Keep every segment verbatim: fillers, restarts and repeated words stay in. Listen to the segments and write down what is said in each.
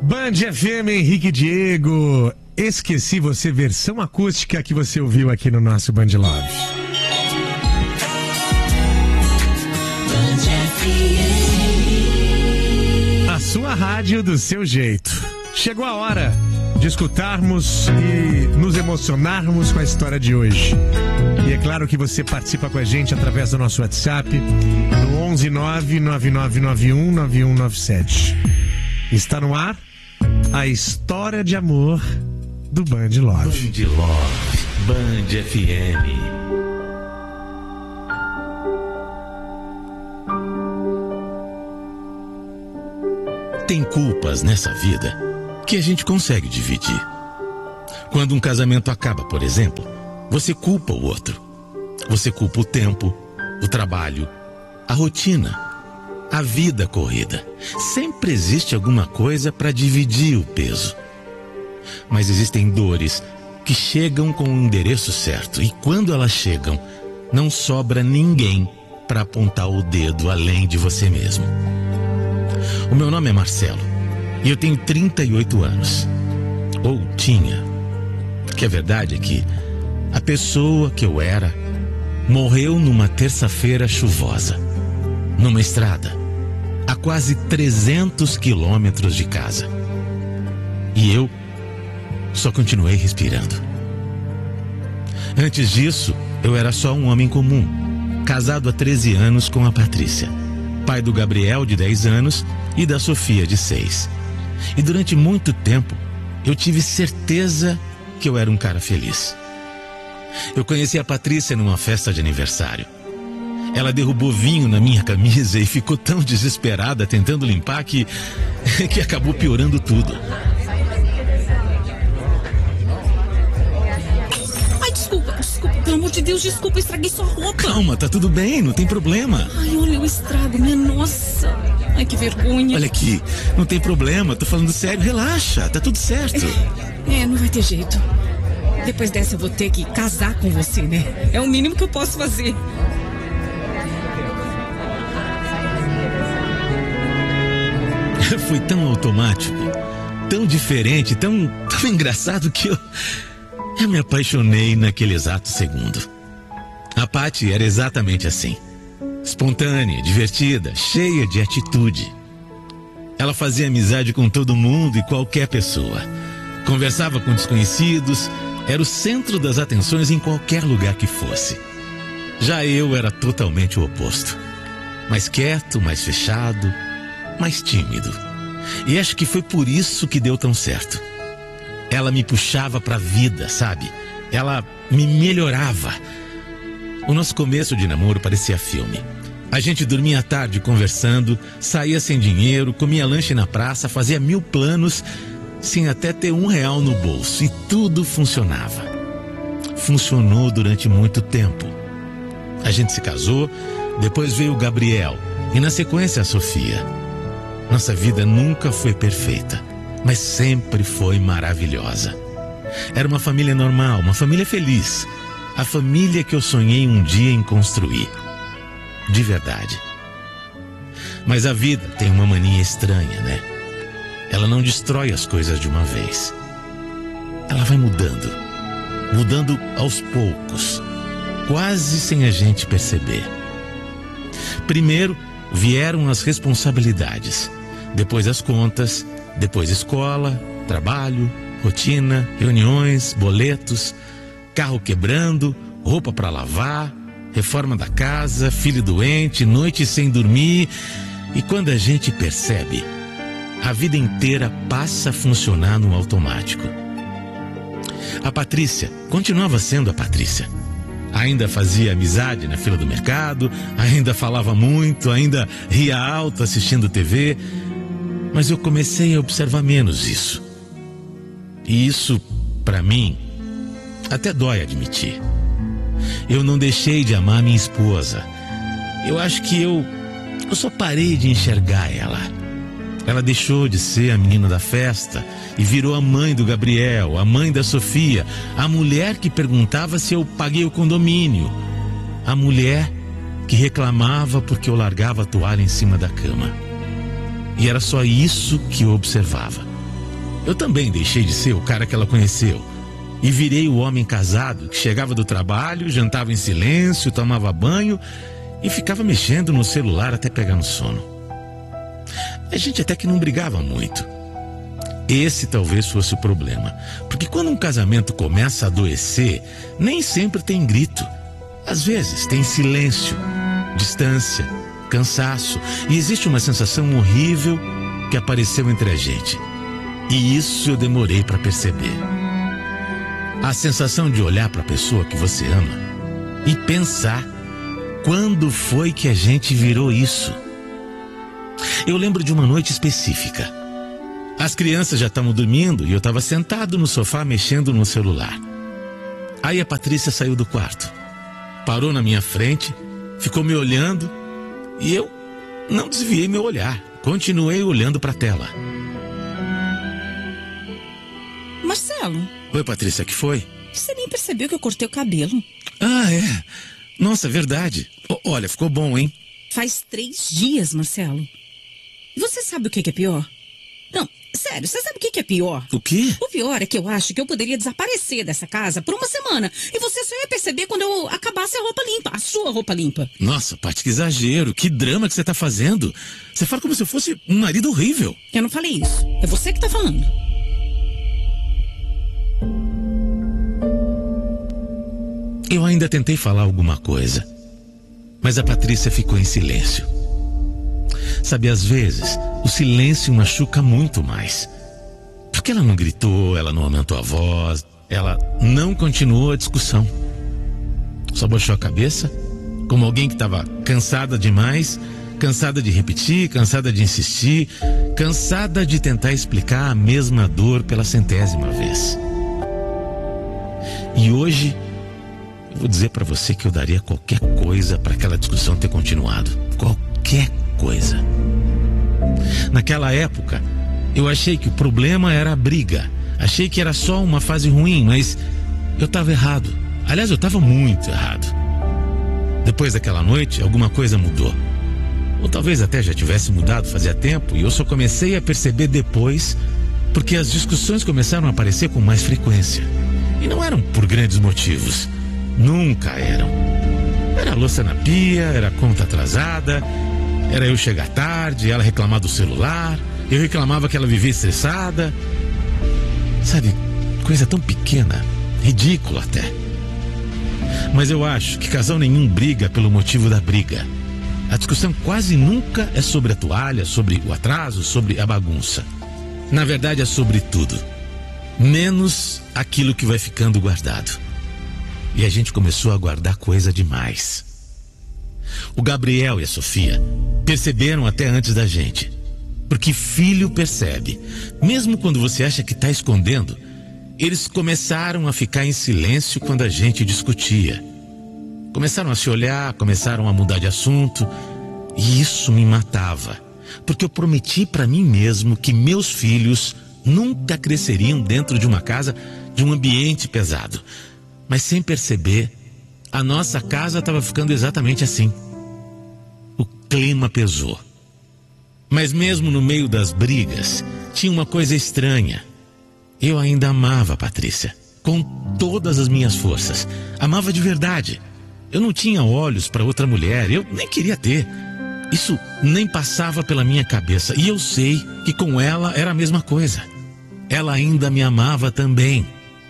Band F M, Henrique e Diego. Esqueci Você, versão acústica que você ouviu aqui no nosso Band Love. A sua rádio do seu jeito. Chegou a hora de escutarmos e nos emocionarmos com a história de hoje. E é claro que você participa com a gente através do nosso WhatsApp no onze nove nove nove nove um nove um nove sete. Está no ar a história de amor do Band Love. Band Love, Band F M. Tem culpas nessa vida que a gente consegue dividir. Quando um casamento acaba, por exemplo, você culpa o outro. Você culpa o tempo, o trabalho, a rotina, a vida corrida. Sempre existe alguma coisa para dividir o peso. Mas existem dores que chegam com o endereço certo. E quando elas chegam, não sobra ninguém para apontar o dedo além de você mesmo. O meu nome é Marcelo e eu tenho trinta e oito anos. Ou tinha. Que a verdade é que a pessoa que eu era morreu numa terça-feira chuvosa, numa estrada, a quase trezentos quilômetros de casa. E eu só continuei respirando. Antes disso, eu era só um homem comum, casado há treze anos com a Patrícia, pai do Gabriel, de dez anos, e da Sofia, de seis. E durante muito tempo, eu tive certeza que eu era um cara feliz. Eu conheci a Patrícia numa festa de aniversário. Ela derrubou vinho na minha camisa e ficou tão desesperada tentando limpar que, que acabou piorando tudo. Desculpa, pelo amor de Deus, desculpa, estraguei sua roupa. Calma, tá tudo bem, não tem problema. Ai, olha o estrago, minha nossa. Ai, que vergonha. Olha aqui, não tem problema, tô falando sério, relaxa, tá tudo certo. É, é, não vai ter jeito. Depois dessa eu vou ter que casar com você, né? É o mínimo que eu posso fazer. Foi tão automático, tão diferente, tão, tão engraçado que eu... Eu me apaixonei naquele exato segundo. A Paty era exatamente assim. Espontânea, divertida, cheia de atitude. Ela fazia amizade com todo mundo e qualquer pessoa. Conversava com desconhecidos, era o centro das atenções em qualquer lugar que fosse. Já eu era totalmente o oposto. Mais quieto, mais fechado, mais tímido. E acho que foi por isso que deu tão certo. Ela me puxava pra vida, sabe? Ela me melhorava. O nosso começo de namoro parecia filme. A gente dormia à tarde conversando, saía sem dinheiro, comia lanche na praça, fazia mil planos, sem até ter um real no bolso. E tudo funcionava. Funcionou durante muito tempo. A gente se casou, depois veio o Gabriel e na sequência a Sofia. Nossa vida nunca foi perfeita, mas sempre foi maravilhosa. Era uma família normal, uma família feliz. A família que eu sonhei um dia em construir. De verdade. Mas a vida tem uma mania estranha, né? Ela não destrói as coisas de uma vez. Ela vai mudando. Mudando aos poucos. Quase sem a gente perceber. Primeiro vieram as responsabilidades. Depois as contas. Depois escola, trabalho, rotina, reuniões, boletos, carro quebrando, roupa para lavar, reforma da casa, filho doente, noite sem dormir. E quando a gente percebe, a vida inteira passa a funcionar no automático. A Patrícia continuava sendo a Patrícia. Ainda fazia amizade na fila do mercado, ainda falava muito, ainda ria alto assistindo T V. Mas eu comecei a observar menos isso. E isso, pra mim, até dói admitir. Eu não deixei de amar minha esposa. Eu acho que eu, eu só parei de enxergar ela. Ela deixou de ser a menina da festa e virou a mãe do Gabriel, a mãe da Sofia, a mulher que perguntava se eu paguei o condomínio, a mulher que reclamava porque eu largava a toalha em cima da cama. E era só isso que eu observava. eu também deixei de ser o cara que ela conheceu e virei o homem casado que chegava do trabalho, jantava em silêncio, tomava banho e ficava mexendo no celular até pegar no sono. A gente até que não brigava muito. Esse talvez fosse o problema, porque quando um casamento começa a adoecer, nem sempre tem grito. Às vezes tem silêncio, distância, cansaço, e existe uma sensação horrível que apareceu entre a gente. E isso eu demorei para perceber. A sensação de olhar para a pessoa que você ama e pensar: quando foi que a gente virou isso? Eu lembro de uma noite específica. As crianças já estavam dormindo e eu estava sentado no sofá mexendo no celular. Aí a Patrícia saiu do quarto, parou na minha frente, ficou me olhando e eu não desviei meu olhar, continuei olhando para a tela. Marcelo. Oi, Patrícia, que foi? Você nem percebeu que eu cortei o cabelo. Ah, é? Nossa, verdade. O- olha, ficou bom, hein? Faz três dias, Marcelo. E você sabe o que que é pior? Não, sério, você sabe o que que é pior? O quê? O pior é que eu acho que eu poderia desaparecer dessa casa por uma semana. E você só ia perceber quando eu acabasse a roupa limpa, a sua roupa limpa. Nossa, Paty, que exagero, que drama que você tá fazendo. Você fala como se eu fosse um marido horrível. Eu não falei isso. É você que tá falando. Eu ainda tentei falar alguma coisa, mas a Patrícia ficou em silêncio. Sabe, às vezes, o silêncio machuca muito mais. Porque ela não gritou, ela não aumentou a voz, ela não continuou a discussão. Só baixou a cabeça, como alguém que estava cansada demais, cansada de repetir, cansada de insistir, cansada de tentar explicar a mesma dor pela centésima vez. E hoje, eu vou dizer pra você que eu daria qualquer coisa para aquela discussão ter continuado. Qualquer coisa. Naquela época, eu achei que o problema era a briga. Achei que era só uma fase ruim, mas eu estava errado. Aliás, eu estava muito errado. Depois daquela noite, alguma coisa mudou. Ou talvez até já tivesse mudado fazia tempo, e eu só comecei a perceber depois, porque as discussões começaram a aparecer com mais frequência. E não eram por grandes motivos. Nunca eram. Era louça na pia, era conta atrasada, era eu chegar tarde, ela reclamar do celular, eu reclamava que ela vivia estressada. Sabe, coisa tão pequena, ridícula até. Mas eu acho que casal nenhum briga pelo motivo da briga. A discussão quase nunca é sobre a toalha, sobre o atraso, sobre a bagunça. Na verdade é sobre tudo, menos aquilo que vai ficando guardado. E a gente começou a guardar coisa demais. O Gabriel e a Sofia perceberam até antes da gente. Porque filho percebe. Mesmo quando você acha que está escondendo, eles começaram a ficar em silêncio quando a gente discutia. Começaram a se olhar, começaram a mudar de assunto. E isso me matava. Porque eu prometi para mim mesmo que meus filhos nunca cresceriam dentro de uma casa, de um ambiente pesado. Mas sem perceber, a nossa casa estava ficando exatamente assim. O clima pesou. Mas mesmo no meio das brigas, tinha uma coisa estranha. Eu ainda amava a Patrícia, com todas as minhas forças. Amava de verdade. Eu não tinha olhos para outra mulher, eu nem queria ter. Isso nem passava pela minha cabeça. E eu sei que com ela era a mesma coisa. Ela ainda me amava também.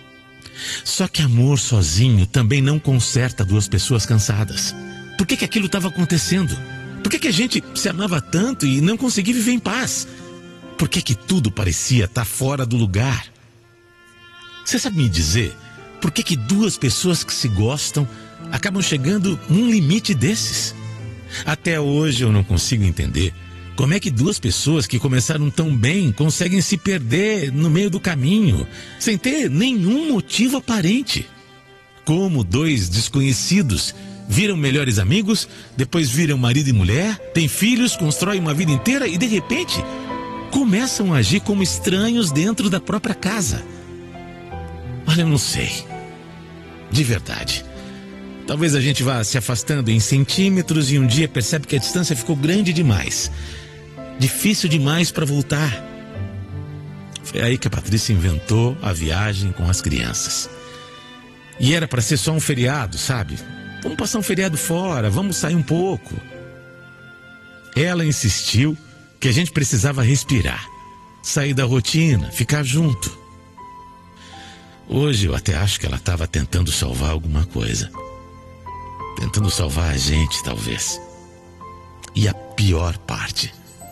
Só que amor sozinho também não conserta duas pessoas cansadas. Por que que aquilo estava acontecendo? Por que que a gente se amava tanto e não conseguia viver em paz? Por que que tudo parecia estar fora do lugar? Você sabe me dizer por que que duas pessoas que se gostam acabam chegando num limite desses? Até hoje eu não consigo entender como é que duas pessoas que começaram tão bem conseguem se perder no meio do caminho, sem ter nenhum motivo aparente. Como dois desconhecidos viram melhores amigos, depois viram marido e mulher, têm filhos, constroem uma vida inteira e de repente começam a agir como estranhos dentro da própria casa. Olha, eu não sei. De verdade. Talvez a gente vá se afastando em centímetros e um dia percebe que a distância ficou grande demais. Difícil demais para voltar. Foi aí que a Patrícia inventou a viagem com as crianças. E era para ser só um feriado, sabe? Vamos passar um feriado fora, vamos sair um pouco. Ela insistiu que a gente precisava respirar, sair da rotina, ficar junto. Hoje eu até acho que ela estava tentando salvar alguma coisa. Tentando salvar a gente, talvez. E a pior parte...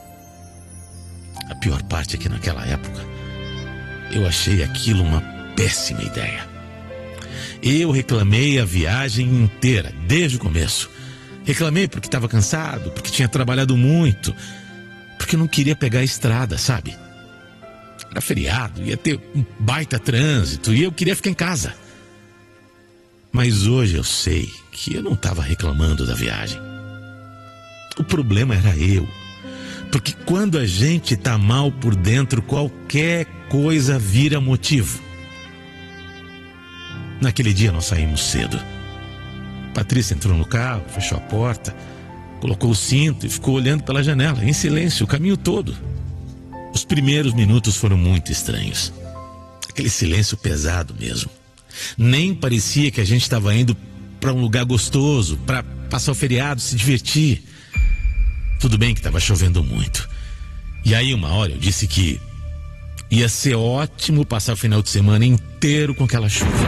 A pior parte é que naquela época eu achei aquilo uma péssima ideia. Eu reclamei a viagem inteira, desde o começo. Reclamei porque estava cansado, porque tinha trabalhado muito, porque não queria pegar a estrada, sabe? Era feriado, ia ter um baita trânsito e eu queria ficar em casa. Mas hoje eu sei que eu não estava reclamando da viagem. O problema era eu. Porque quando a gente tá mal por dentro, qualquer coisa vira motivo. Naquele dia nós saímos cedo. Patrícia entrou no carro, fechou a porta, colocou o cinto e ficou olhando pela janela, em silêncio, o caminho todo. Os primeiros minutos foram muito estranhos. Aquele silêncio pesado mesmo. Nem parecia que a gente estava indo para um lugar gostoso, para passar o feriado, se divertir. Tudo bem que estava chovendo muito. E aí uma hora eu disse que ia ser ótimo passar o final de semana inteiro com aquela chuva.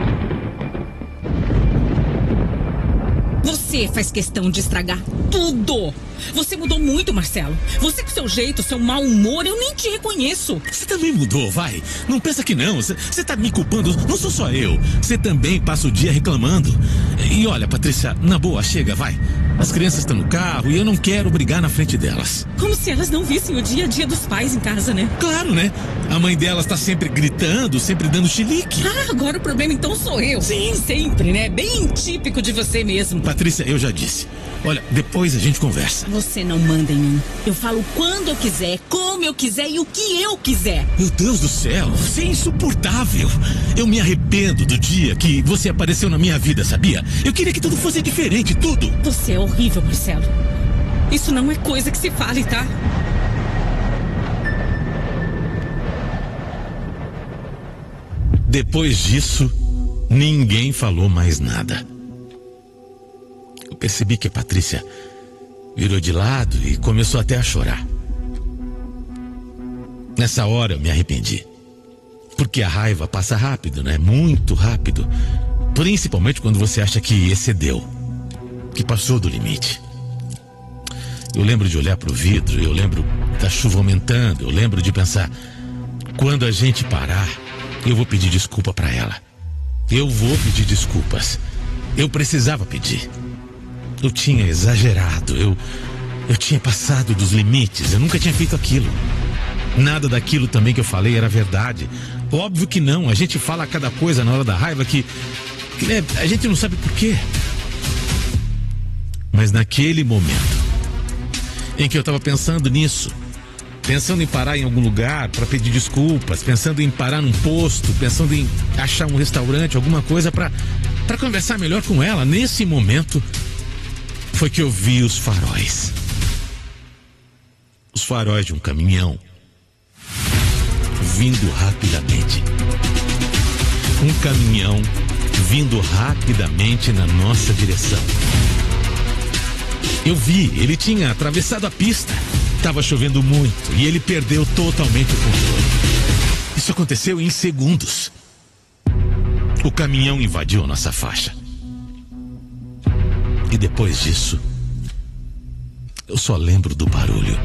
Você faz questão de estragar tudo. Você mudou muito, Marcelo. Você com seu jeito, seu mau humor, eu nem te reconheço. Você também mudou, vai. Não pensa que não. Você tá me culpando. Não sou só eu. Você também passa o dia reclamando. E olha, Patrícia, na boa, chega, vai. As crianças estão no carro e eu não quero brigar na frente delas. Como se elas não vissem o dia a dia dos pais em casa, né? Claro, né? A mãe delas tá sempre gritando, sempre dando chilique. Ah, agora o problema então sou eu. Sim. Sempre, né? Bem típico de você mesmo. Patrícia, eu já disse. Olha, depois a gente conversa. Você não manda em mim. Eu falo quando eu quiser, como eu quiser e o que eu quiser. Meu Deus do céu, você é insuportável. Eu me arrependo do dia que você apareceu na minha vida, sabia? Eu queria que tudo fosse diferente, tudo. Você é horrível, Marcelo. Isso não é coisa que se fale, tá? Depois disso, ninguém falou mais nada. Eu percebi que a Patrícia virou de lado e começou até a chorar. Nessa hora eu me arrependi. Porque a raiva passa rápido, né? Muito rápido. Principalmente quando você acha que excedeu, que passou do limite. Eu lembro de olhar para o vidro, eu lembro da chuva aumentando, eu lembro de pensar, quando a gente parar, eu vou pedir desculpa para ela. Eu vou pedir desculpas. Eu precisava pedir. Eu tinha exagerado, eu, eu tinha passado dos limites, eu nunca tinha feito aquilo. Nada daquilo também que eu falei era verdade. Óbvio que não, a gente fala cada coisa na hora da raiva que, que né, a gente não sabe por quê. Mas naquele momento em que eu estava pensando nisso, pensando em parar em algum lugar para pedir desculpas, pensando em parar num posto, pensando em achar um restaurante, alguma coisa para para conversar melhor com ela, nesse momento foi que eu vi os faróis. Os faróis de um caminhão vindo rapidamente. Um caminhão vindo rapidamente na nossa direção. Eu vi, ele tinha atravessado a pista. Estava chovendo muito e ele perdeu totalmente o controle. Isso aconteceu em segundos. O caminhão invadiu a nossa faixa. E depois disso, eu só lembro do barulho.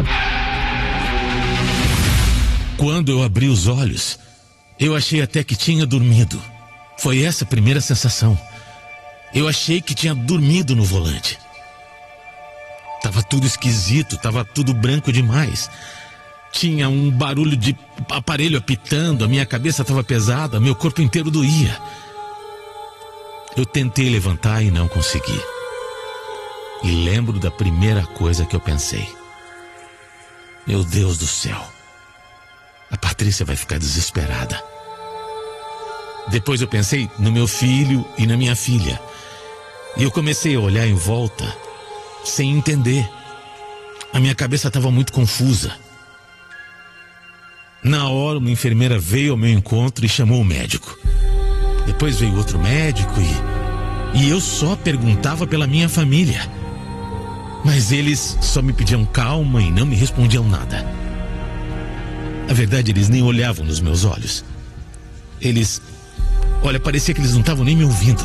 Quando eu abri os olhos, eu achei até que tinha dormido. Foi essa a primeira sensação. Eu achei que tinha dormido no volante. Tava tudo esquisito, tava tudo branco demais. Tinha um barulho de aparelho apitando, a minha cabeça estava pesada, meu corpo inteiro doía. Eu tentei levantar e não consegui. E lembro da primeira coisa que eu pensei. Meu Deus do céu. A Patrícia vai ficar desesperada. Depois eu pensei no meu filho e na minha filha. E eu comecei a olhar em volta, sem entender. A minha cabeça estava muito confusa. Na hora, uma enfermeira veio ao meu encontro e chamou o médico. Depois veio outro médico e, e eu só perguntava pela minha família. Mas eles só me pediam calma e não me respondiam nada. Na verdade, eles nem olhavam nos meus olhos. Eles... Olha, parecia que eles não estavam nem me ouvindo.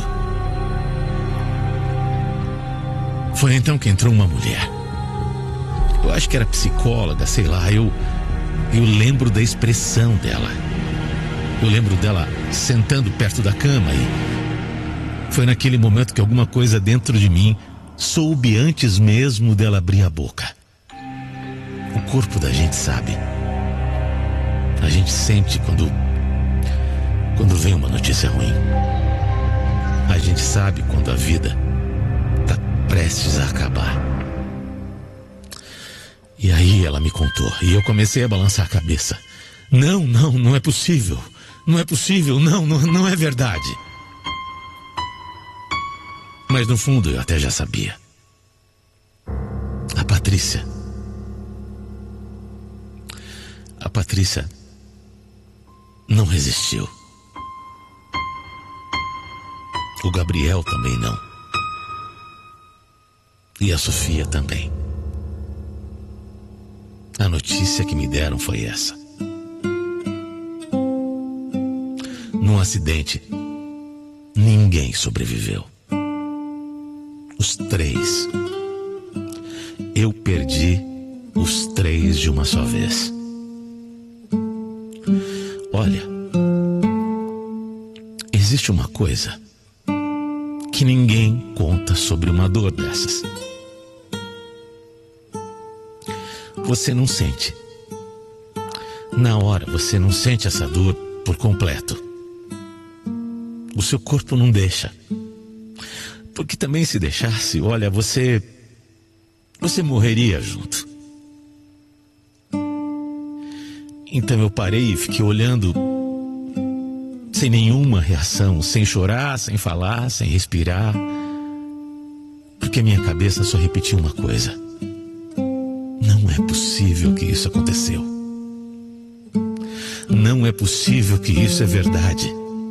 Foi então que entrou uma mulher. Eu acho que era psicóloga, sei lá. Eu, eu lembro da expressão dela. Eu lembro dela sentando perto da cama e... Foi naquele momento que alguma coisa dentro de mim soube antes mesmo dela abrir a boca. O corpo da gente sabe. A gente sente quando... Quando vem uma notícia ruim. A gente sabe quando a vida está prestes a acabar. E aí ela me contou e eu comecei a balançar a cabeça. Não, não, não é possível. Não é possível, não, não, não é verdade. Mas no fundo eu até já sabia. A Patrícia. A Patrícia não resistiu. O Gabriel também não. E a Sofia também. A notícia que me deram foi essa. Num acidente, ninguém sobreviveu. Os três. Eu perdi os três de uma só vez. Olha, existe uma coisa que ninguém conta sobre uma dor dessas. Você não sente. Na hora, você não sente essa dor por completo. O seu corpo não deixa. Porque também se deixasse, olha, você... Você morreria junto. Então eu parei e fiquei olhando... Sem nenhuma reação, sem chorar, sem falar, sem respirar. Porque minha cabeça só repetia uma coisa. Não é possível que isso aconteceu. Não é possível que isso é verdade.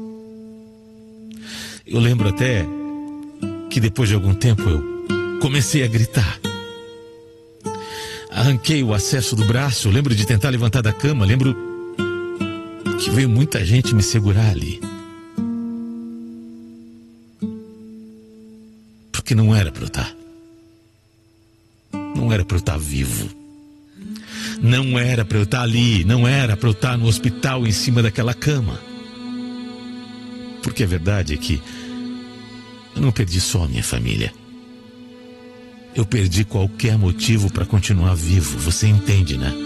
Eu lembro até que depois de algum tempo eu comecei a gritar. Arranquei o acesso do braço, eu lembro de tentar levantar da cama, lembro que veio muita gente me segurar ali. Porque não era para eu estar. Não era para eu estar vivo. Não era para eu estar ali. Não era para eu estar no hospital em cima daquela cama. Porque a verdade é que eu não perdi só a minha família. Eu perdi qualquer motivo para continuar vivo. Você entende, né?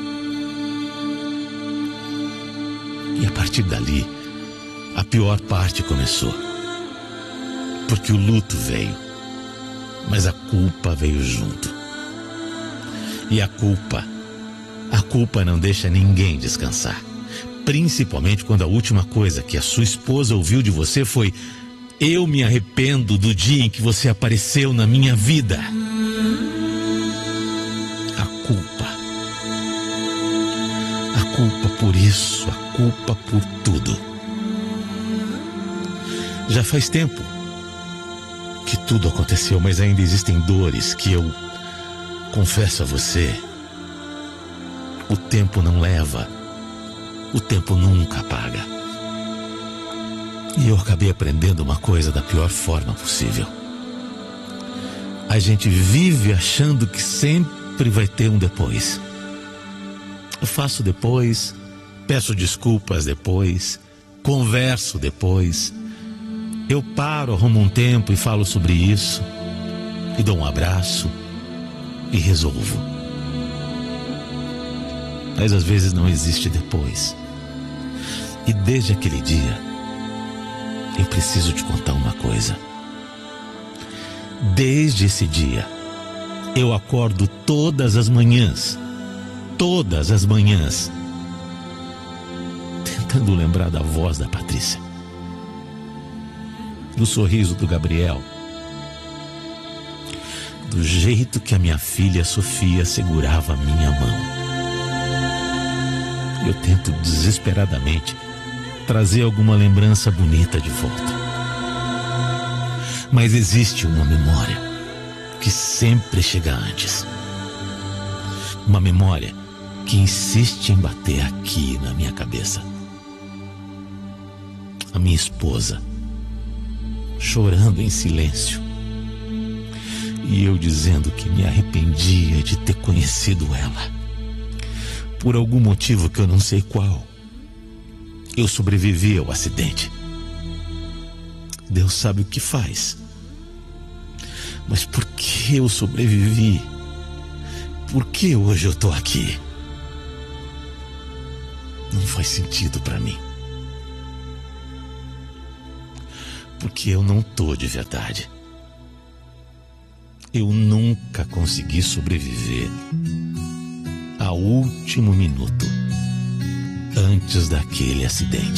E a partir dali, a pior parte começou. Porque o luto veio, mas a culpa veio junto. E a culpa, a culpa não deixa ninguém descansar. Principalmente quando a última coisa que a sua esposa ouviu de você foi: eu me arrependo do dia em que você apareceu na minha vida. A culpa. A culpa por isso, a culpa por tudo. Já faz tempo que tudo aconteceu, mas ainda existem dores que eu confesso a você. O tempo não leva, o tempo nunca apaga. E eu acabei aprendendo uma coisa da pior forma possível. A gente vive achando que sempre vai ter um depois. Eu faço depois, peço desculpas depois, converso depois. Eu paro, arrumo um tempo e falo sobre isso, e dou um abraço e resolvo. Mas às vezes não existe depois. E desde aquele dia, eu preciso te contar uma coisa. Desde esse dia, eu acordo todas as manhãs, todas as manhãs, tentando lembrar da voz da Patrícia, do sorriso do Gabriel, do jeito que a minha filha Sofia segurava a minha mão. Eu tento desesperadamente trazer alguma lembrança bonita de volta. Mas existe uma memória que sempre chega antes. Uma memória que insiste em bater aqui na minha cabeça. A minha esposa chorando em silêncio. E eu dizendo que me arrependia de ter conhecido ela. Por algum motivo que eu não sei qual, eu sobrevivi ao acidente. Deus sabe o que faz. Mas por que eu sobrevivi? Por que hoje eu tô aqui? Não faz sentido pra mim. Porque eu não tô de verdade. Eu nunca consegui sobreviver ao último minuto antes daquele acidente.